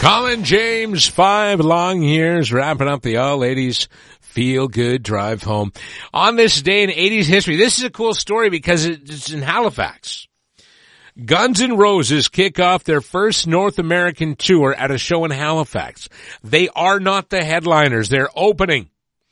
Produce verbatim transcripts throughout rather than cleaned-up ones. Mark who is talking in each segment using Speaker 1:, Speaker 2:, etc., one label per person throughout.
Speaker 1: Colin James, five long years, wrapping up the all ladies feel-good drive home. On this day in eighties history, this is a cool story because it's in Halifax. Guns N' Roses kick off their first North American tour at a show in Halifax. They are not the headliners. They're opening.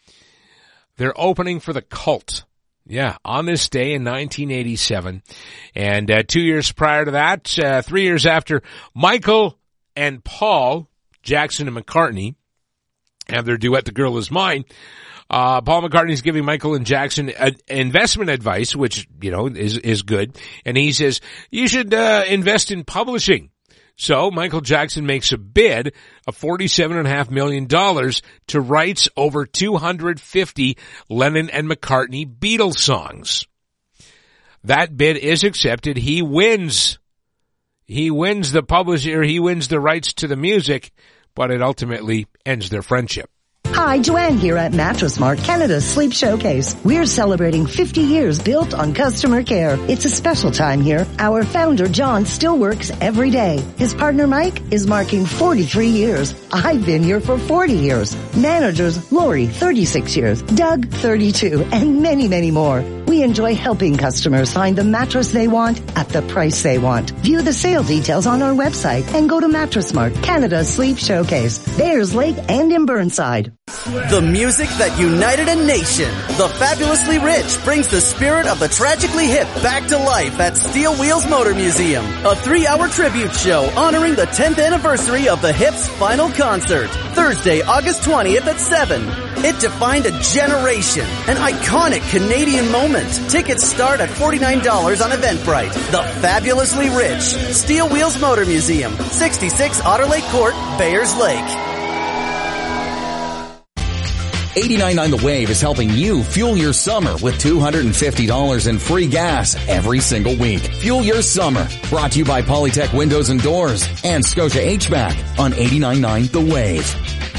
Speaker 1: They're opening for The Cult. Yeah, on this day in nineteen eighty-seven. And uh, two years prior to that, uh, three years after Michael and Paul, Jackson and McCartney, have their duet, The Girl Is Mine. Uh, Paul McCartney's giving Michael and Jackson uh, investment advice, which, you know, is, is good. And he says, you should, uh, invest in publishing. So Michael Jackson makes a bid of forty-seven point five million dollars to rights over two hundred fifty Lennon and McCartney Beatles songs. That bid is accepted. He wins. He wins the publisher, he wins the rights to the music, but it ultimately ends their friendship.
Speaker 2: Hi, Joanne here at Mattress Mart, Canada's Sleep Showcase. We're celebrating fifty years built on customer care. It's a special time here. Our founder, John, still works every day. His partner, Mike, is marking forty-three years. I've been here for forty years. Managers, Lori, thirty-six years. Doug, thirty-two, and many, many more. We enjoy helping customers find the mattress they want at the price they want. View the sale details on our website and go to Mattress Mart, Canada's Sleep Showcase, Bayers Lake and in Burnside.
Speaker 3: The music that united a nation. The Fabulously Rich brings the spirit of the tragically hip back to life at Steel Wheels Motor Museum. A three-hour tribute show honoring the tenth anniversary of the Hip's final concert. Thursday, August twentieth at seven. It defined a generation. An iconic Canadian moment. Tickets start at forty-nine dollars on Eventbrite. The Fabulously Rich. Steel Wheels Motor Museum. sixty-six Otter Lake Court, Bayers Lake.
Speaker 4: eighty-nine point nine The Wave is helping you fuel your summer with two hundred fifty dollars in free gas every single week. Fuel your summer. Brought to you by Polytech Windows and Doors and Scotia H V A C on eighty-nine point nine The Wave.